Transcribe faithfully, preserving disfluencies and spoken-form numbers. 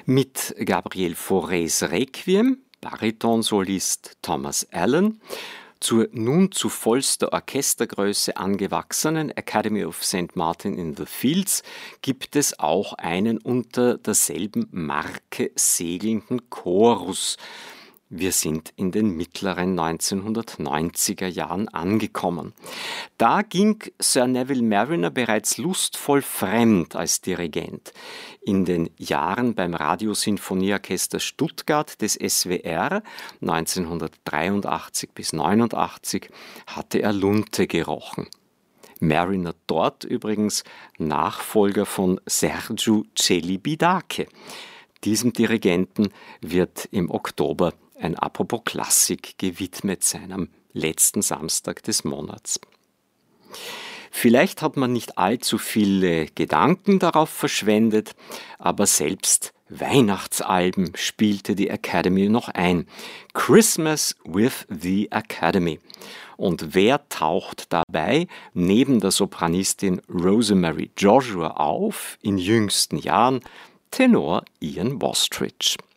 Mit Gabriel Faurés Requiem, Baritonsolist Thomas Allen, zur nun zu vollster Orchestergröße angewachsenen Academy of Saint Martin in the Fields gibt es auch einen unter derselben Marke segelnden Chorus. Wir sind in den mittleren neunzehnhundertneunziger Jahren angekommen. Da ging Sir Neville Marriner bereits lustvoll fremd als Dirigent. In den Jahren beim Radiosinfonieorchester Stuttgart des S W R neunzehnhundertdreiundachtzig bis neunundachtzig hatte er Lunte gerochen. Marriner dort übrigens Nachfolger von Sergiu Celibidache. Diesem Dirigenten wird im Oktober ein Apropos Klassik gewidmet sein, am letzten Samstag des Monats. Vielleicht hat man nicht allzu viele Gedanken darauf verschwendet, aber selbst Weihnachtsalben spielte die Academy noch ein. Christmas with the Academy. Und wer taucht dabei neben der Sopranistin Rosemary Joshua auf, in jüngsten Jahren? Tenor Ian Wostridge.